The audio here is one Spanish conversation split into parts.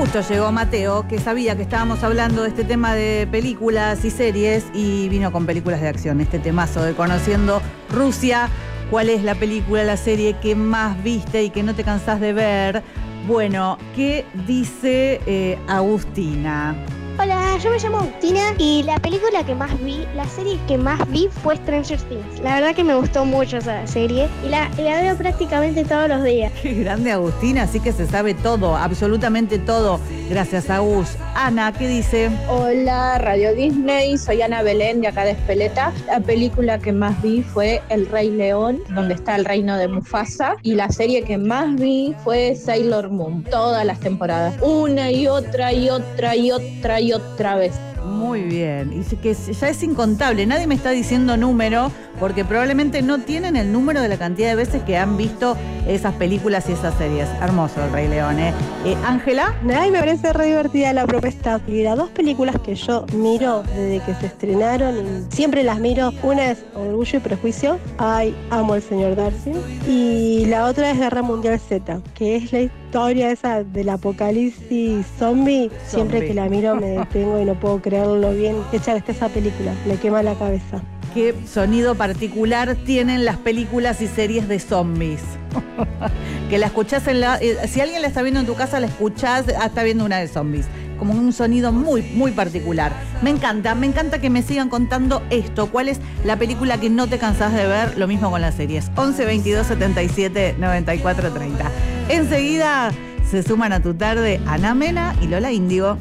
justo llegó Mateo, que sabía que estábamos hablando de este tema de películas y series y vino con películas de acción, este temazo de Conociendo Rusia. ¿Cuál es la película, la serie que más viste y que no te cansás de ver? Bueno, ¿qué dice Agustina? Hola, yo me llamo Agustina y la película que más vi, la serie que más vi fue Stranger Things. La verdad que me gustó mucho esa serie y la veo prácticamente todos los días. Qué grande Agustina, así que se sabe todo, absolutamente todo. Gracias, Agus. Ana, ¿qué dice? Hola, Radio Disney, soy Ana Belén de acá de Espeleta. La película que más vi fue El Rey León, donde está el reino de Mufasa. Y la serie que más vi fue Sailor Moon, todas las temporadas. Una y otra y otra y otra y otra vez. Muy bien, y que ya es incontable, nadie me está diciendo número, porque probablemente no tienen el número de la cantidad de veces que han visto esas películas y esas series. Hermoso El Rey León, ¿eh? ¿Ángela? Ay, me parece re divertida la propuesta. Y las dos películas que yo miro desde que se estrenaron, y siempre las miro, una es Orgullo y Prejuicio, ay, amo al señor Darcy, y la otra es Guerra Mundial Z, que es la historia esa del apocalipsis zombie. Siempre que la miro me detengo y no puedo creerlo bien hecha que está esa película, me quema la cabeza. ¿Qué sonido particular tienen las películas y series de zombies? Que la escuchás si alguien la está viendo en tu casa, la escuchás, está viendo una de zombies. Como un sonido muy, muy particular. Me encanta que me sigan contando esto. ¿Cuál es la película que no te cansás de ver? Lo mismo con las series. 11 22 77 94 30. Enseguida se suman a tu tarde Ana Mena y Lola Índigo.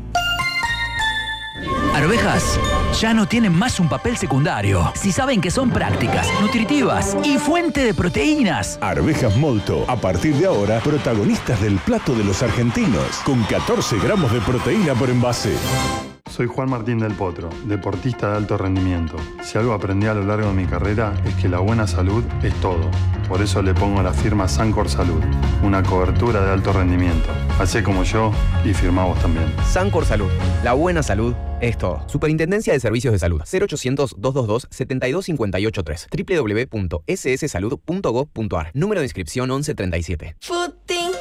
Arvejas ya no tienen más un papel secundario. Si saben que son prácticas, nutritivas y fuente de proteínas. Arvejas Molto, a partir de ahora, protagonistas del plato de los argentinos, con 14 gramos de proteína por envase. Soy Juan Martín del Potro, deportista de alto rendimiento. Si algo aprendí a lo largo de mi carrera es que la buena salud es todo. Por eso le pongo la firma Sancor Salud, una cobertura de alto rendimiento. Hacé como yo y firmá vos también. Sancor Salud, la buena salud es todo. Superintendencia de Servicios de Salud. 0800-222-72583. www.sssalud.gov.ar. Número de inscripción 1137.